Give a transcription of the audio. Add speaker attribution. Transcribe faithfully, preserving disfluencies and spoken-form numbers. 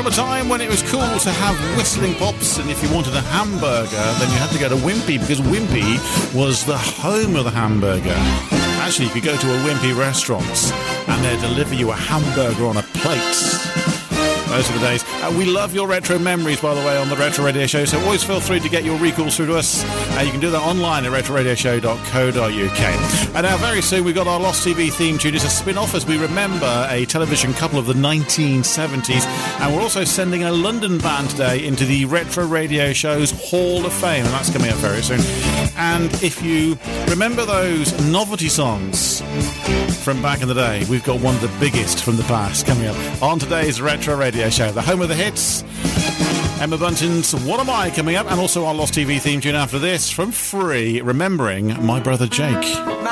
Speaker 1: From a time when it was cool to have whistling pops, and if you wanted a hamburger, then you had to go to Wimpy, because Wimpy was the home of the hamburger. Actually, you could go to a Wimpy restaurant and they'd deliver you a hamburger on a plate. Those are the days. Uh, we love your retro memories, by the way, on the Retro Radio Show, so always feel free to get your recalls through to us. Uh, you can do that online at retro radio show dot co dot uk. And now, very soon, we've got our Lost T V theme tune. It's a spin-off as we remember a television couple of the nineteen seventies. And we're also sending a London band today into the Retro Radio Show's Hall of Fame, and that's coming up very soon. And if you remember those novelty songs from back in the day, we've got one of the biggest from the past coming up on today's Retro Radio Show, the home of the hits. Emma Bunton's What Am I coming up, and also our Lost T V theme tune after this from Free, remembering My Brother Jake.